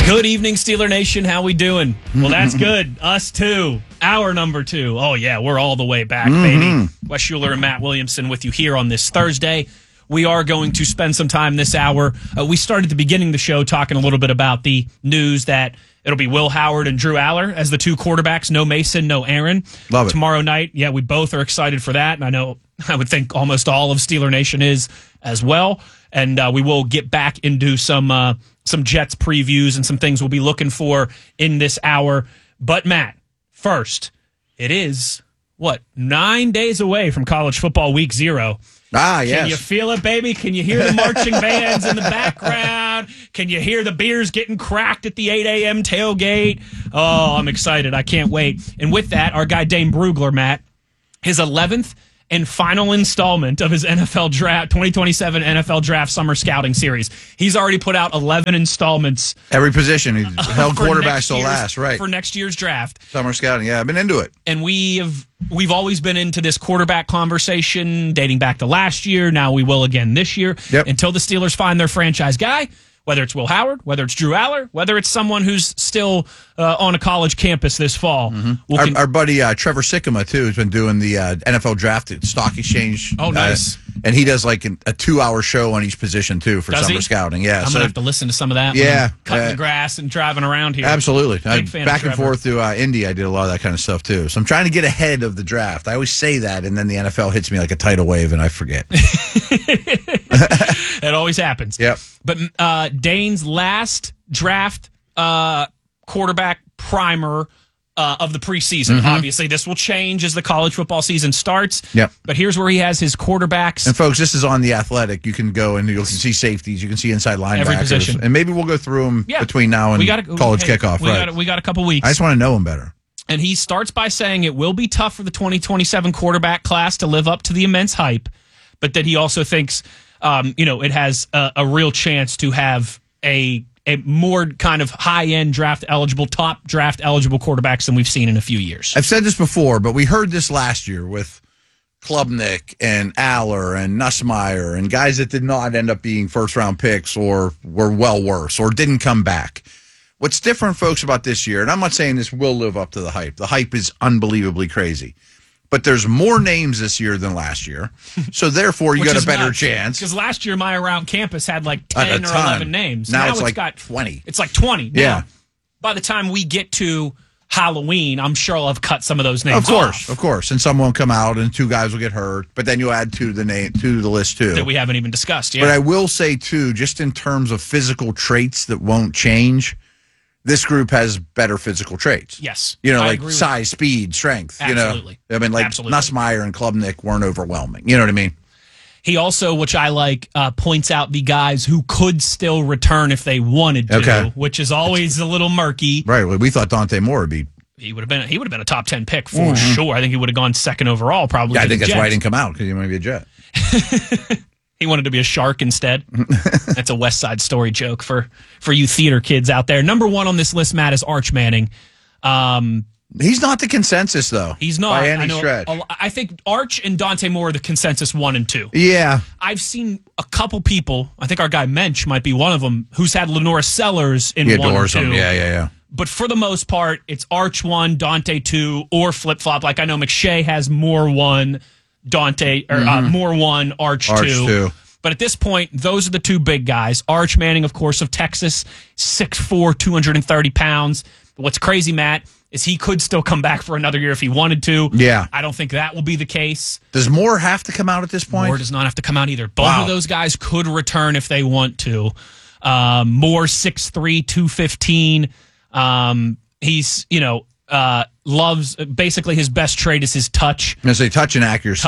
Good evening, Steeler Nation. How we doing? Well, that's good. Us too. Hour number 2. Oh, yeah, we're all the way back, baby. Wes Schuler and Matt Williamson with you here on this Thursday. We are going to spend some time this hour. We started at the beginning of the show talking a little bit about the news that it'll be Will Howard and Drew Aller as the two quarterbacks. No Mason, no Aaron. Love it. Tomorrow night, yeah, we both are excited for that. And I would think almost all of Steeler Nation is as well. And we will get back into some Jets previews and some things we'll be looking for in this hour. But, Matt, first, it is, 9 days away from college football week 0. Ah, yes. Can you feel it, baby? Can you hear the marching bands in the background? Can you hear the beers getting cracked at the 8 a.m. tailgate? Oh, I'm excited. I can't wait. And with that, our guy Dane Brugler, Matt, his 11th and final installment of his NFL draft, 2027 NFL Draft Summer Scouting Series. He's already put out 11 installments. Every position. He's held quarterbacks till last, right. For next year's draft. Summer scouting, yeah, I've been into it. And we've always been into this quarterback conversation dating back to last year. Now we will again this year. Yep. Until the Steelers find their franchise guy, whether it's Will Howard, whether it's Drew Aller, whether it's someone who's still on a college campus this fall. Mm-hmm. Our buddy Trevor Sikkema, too, has been doing the NFL draft at Stock Exchange. Oh, nice. And he does like a 2-hour show on each position, too, for summer scouting. Yeah, I'm going to have to listen to some of that. Yeah. Cutting the grass and driving around here. Absolutely. Big fan back of and forth to Indy, I did a lot of that kind of stuff, too. So I'm trying to get ahead of the draft. I always say that, and then the NFL hits me like a tidal wave, and I forget. It always happens. Yep. But Dane's last draft quarterback primer of the preseason. Obviously, this will change as the college football season starts. Yep. But here's where he has his quarterbacks. And folks, this is on The Athletic. You can go and you can see safeties. You can see inside linebackers. Every position. And maybe we'll go through them between now and college kickoff. We got a couple weeks. I just want to know them better. And he starts by saying it will be tough for the 2027 quarterback class to live up to the immense hype, but that he also thinks it has a real chance to have a more kind of high-end top draft eligible quarterbacks than we've seen in a few years. I've said this before, but we heard this last year with Klubnik and Aller and Nussmeier and guys that did not end up being first-round picks or were well worse or didn't come back. What's different, folks, about this year, and I'm not saying this will live up to the hype. The hype is unbelievably crazy. But there's more names this year than last year. So, therefore, you got a better chance. Because last year, my around campus had like 10 or 11 names. Now it's like got 20. It's like 20. Yeah. Now, by the time we get to Halloween, I'm sure I'll have cut some of those names off. Of course. And some won't come out, and 2 guys will get hurt. But then you'll add to the list, too. That we haven't even discussed yet. But I will say, too, just in terms of physical traits that won't change, this group has better physical traits. Yes. Like size, speed, strength. Absolutely. I mean, like Nussmeier and Klubnik weren't overwhelming. You know what I mean? He also, which I like, points out the guys who could still return if they wanted to, which is always a little murky. Right. Well, we thought Dante Moore would be. He would have been a top 10 pick for sure. I think he would have gone second overall probably. Yeah, I think that's why he didn't come out, because he might be a Jet. He wanted to be a shark instead. That's a West Side Story joke for you theater kids out there. Number 1 on this list, Matt, is Arch Manning. He's not the consensus, though. He's not. By any stretch. I think Arch and Dante Moore are the consensus 1 and 2. Yeah. I've seen a couple people, I think our guy Mensch might be one of them, who's had Lenora Sellers in 1 and 2. Yeah. But for the most part, it's Arch 1, Dante 2, or flip-flop. Like I know McShay has Moore 1, Moore 1, Arch 2. But at this point, those are the 2 big guys. Arch Manning, of course, of Texas, 6'4", 230 pounds. But what's crazy, Matt, is he could still come back for another year if he wanted to. Yeah. I don't think that will be the case. Does Moore have to come out at this point? Moore does not have to come out either. Both of those guys could return if they want to. Moore, 6'3", 215. He's, loves, basically his best trait is his touch. I say touch and accuracy.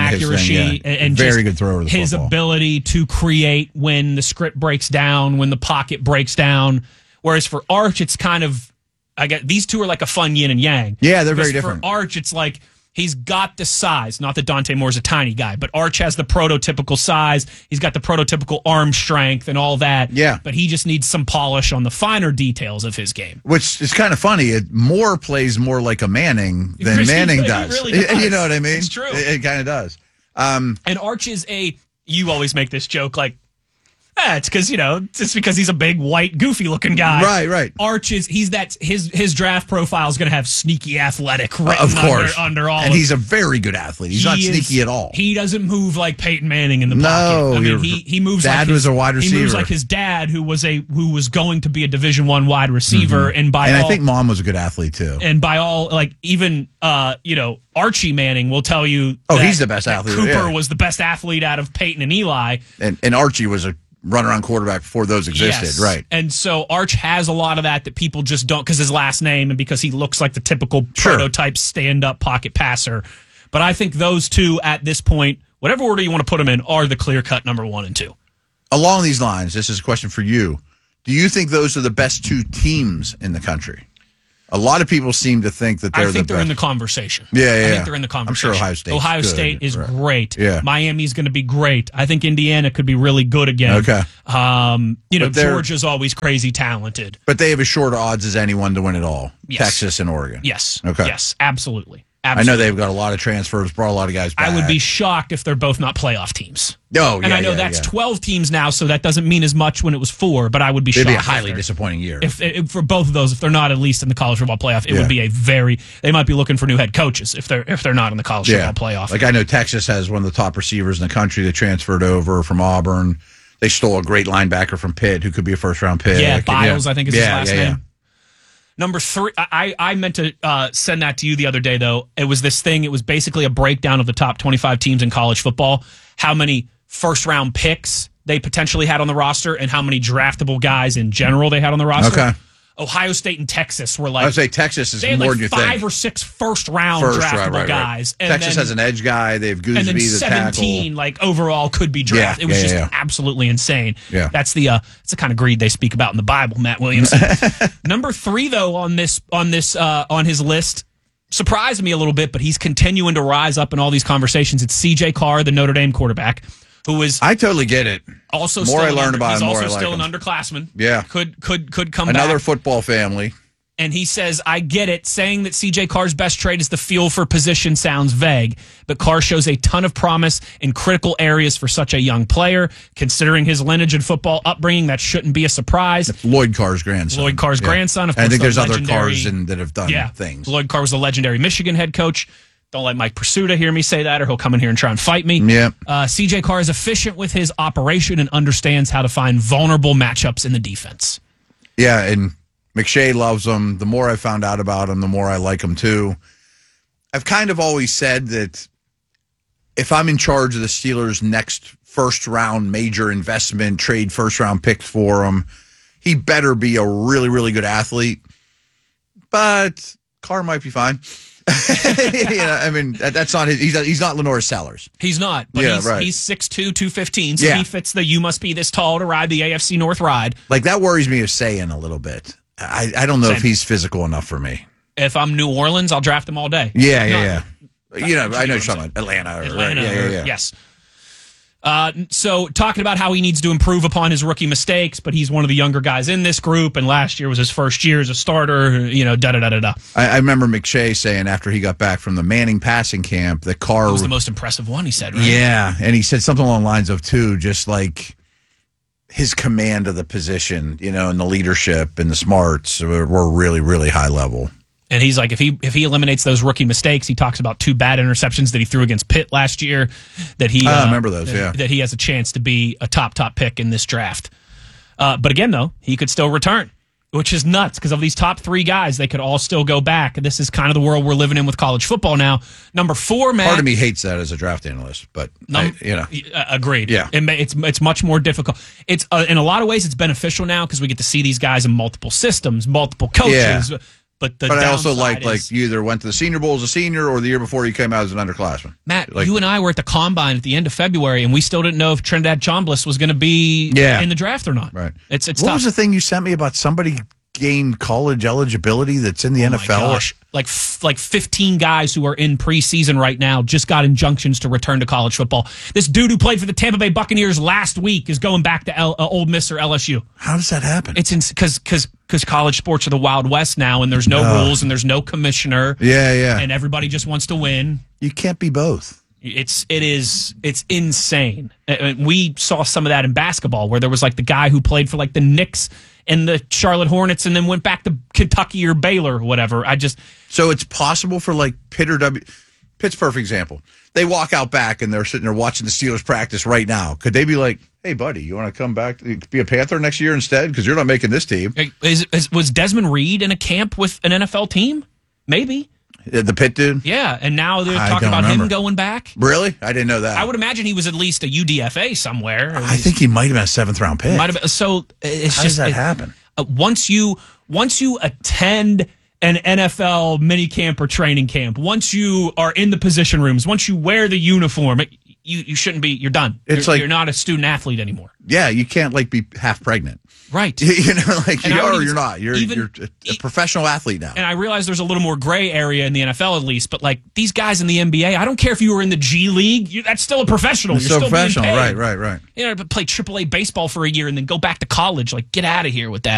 And very good thrower of the his football. Ability to create when the script breaks down, when the pocket breaks down. Whereas for Arch, it's kind of, these 2 are like a fun yin and yang. Yeah, they're very different. For Arch, it's like he's got the size. Not that Dante Moore's a tiny guy, but Arch has the prototypical size. He's got the prototypical arm strength and all that. Yeah. But he just needs some polish on the finer details of his game. Which is kind of funny. Moore plays more like a Manning than Manning does. He really does. You know what I mean? It's true. It kind of does. And Arch is you always make this joke, like, It's because, it's because he's a big, white, goofy-looking guy. Right. Arch his draft profile is going to have sneaky athletic written of course. under all. And he's a very good athlete. He's not sneaky at all. He doesn't move like Peyton Manning in the pocket. I mean, he moves dad like was a wide receiver. He moves like his dad, who was going to be a Division I wide receiver. Mm-hmm. I think Mom was a good athlete, too. And by all, even Archie Manning will tell you he's the best athlete. Cooper was the best athlete out of Peyton and Eli. And Archie was a run-around quarterback before those existed, yes. right? And so Arch has a lot of that people just don't, because his last name and because he looks like the typical prototype stand-up pocket passer. But I think those two at this point, whatever order you want to put them in, are the clear-cut number 1 and 2. Along these lines, this is a question for you. Do you think those are the best two teams in the country? A lot of people seem to think that they're they're in the conversation. Yeah. I think they're in the conversation. I'm sure Ohio State is great. Yeah. Miami's going to be great. I think Indiana could be really good again. Okay. Georgia's always crazy talented. But they have as short odds as anyone to win it all. Yes. Texas and Oregon. Yes. Okay. Yes, absolutely. I know they've got a lot of transfers, brought a lot of guys back. I would be shocked if they're both not playoff teams. Oh, yeah, and I know that's 12 teams now, so that doesn't mean as much when it was 4, but I would be shocked. It'd be a highly disappointing year. If for both of those, if they're not at least in the college football playoff, it would be they might be looking for new head coaches if they're not in the college football playoff. Like I know Texas has one of the top receivers in the country that transferred over from Auburn. They stole a great linebacker from Pitt who could be a first-round pick. Yeah, Biles, I think is his last name. Yeah. Number 3, I meant to send that to you the other day, though. It was this thing. It was basically a breakdown of the top 25 teams in college football, how many first-round picks they potentially had on the roster, and how many draftable guys in general they had on the roster. Okay. Ohio State and Texas were like... I would say Texas is more than you think. 5 or 6 first-round draftable guys. And Texas has an edge guy. They have Gooseby, and then the 17, tackle. Overall could be drafted. It was just absolutely insane. Yeah. That's the kind of greed they speak about in the Bible, Matt Williams. Number 3, though, on his list, surprised me a little bit, but he's continuing to rise up in all these conversations. It's C.J. Carr, the Notre Dame quarterback, who is... I totally get it. Also, more I learn about him, more I like him. He's also still an underclassman. Yeah. Could come back. Another football family. And he says, I get it. Saying that C.J. Carr's best trait is the feel for position sounds vague, but Carr shows a ton of promise in critical areas for such a young player. Considering his lineage and football upbringing, that shouldn't be a surprise. Lloyd Carr's grandson. Of course, I think there's other Carrs that have done things. Lloyd Carr was the legendary Michigan head coach. Don't let Mike Pursuta hear me say that, or he'll come in here and try and fight me. Yeah. C.J. Carr is efficient with his operation and understands how to find vulnerable matchups in the defense. Yeah, and McShay loves him. The more I found out about him, the more I like him, too. I've kind of always said that if I'm in charge of the Steelers' next first-round major investment, trade first-round picks for him, he better be a really, really good athlete. But Carr might be fine. That's not his. He's not Lenore Sellers. He's not. But he's 6'2", 215, so he fits the "you must be this tall to ride the AFC North ride." Like that worries me of saying a little bit. I don't know if he's physical enough for me. If I'm New Orleans, I'll draft him all day. Yeah. I know you're talking about Atlanta. Yes. So talking about how he needs to improve upon his rookie mistakes, but he's one of the younger guys in this group, and last year was his first year as a starter, da-da-da-da-da. I remember McShay saying after he got back from the Manning passing camp that Carr was the most impressive one, he said, right? Yeah, and he said something along the lines of, too, just like his command of the position, and the leadership and the smarts were really, really high level. And he's like, if he eliminates those rookie mistakes, he talks about 2 bad interceptions that he threw against Pitt last year. That he I remember those. That he has a chance to be a top pick in this draft. But again, though, he could still return, which is nuts because of these top 3 guys, they could all still go back. This is kind of the world we're living in with college football now. Number 4, man. Part of me hates that as a draft analyst, but agreed. Yeah, it's much more difficult. It's in a lot of ways it's beneficial now because we get to see these guys in multiple systems, multiple coaches. Yeah. But I also like you either went to the Senior Bowl as a senior or the year before you came out as an underclassman. Matt, you and I were at the Combine at the end of February, and we still didn't know if Trinidad Chambliss was going to be in the draft or not. Right. It's what tough. was the thing you sent me about somebody gained college eligibility that's in the NFL? My gosh. Like 15 guys who are in preseason right now just got injunctions to return to college football. This dude who played for the Tampa Bay Buccaneers last week is going back to Ole Miss or LSU. How does that happen? It's because college sports are the Wild West now, and there's no rules and there's no commissioner. Yeah. And everybody just wants to win. You can't be both. It's insane. We saw some of that in basketball, where there was like the guy who played for like the Knicks and the Charlotte Hornets, and then went back to Kentucky or Baylor or whatever. So it's possible for like Pitt's perfect example. They walk out back and they're sitting there watching the Steelers practice right now. Could they be like, "Hey, buddy, you want to come back, be a Panther next year instead? Because you're not making this team." Was Desmond Reed in a camp with an NFL team? Maybe. The Pitt dude? Yeah, and now they're talking about him going back. Really? I didn't know that. I would imagine he was at least a UDFA somewhere. I think he might have been a 7th-round pick. Might have been. So it's How does that happen? Once you attend an NFL minicamp or training camp, once you are in the position rooms, once you wear the uniform, you shouldn't be. You're done. You're not a student athlete anymore. Yeah, you can't like be half pregnant. Right. You know, like you are or you're not. You're a professional athlete now. And I realize there's a little more gray area in the NFL at least, but like these guys in the NBA, I don't care if you were in the G League, that's still a professional. You're still professional. Being paid. Right. You know, play AAA baseball for a year and then go back to college. Like, get out of here with that.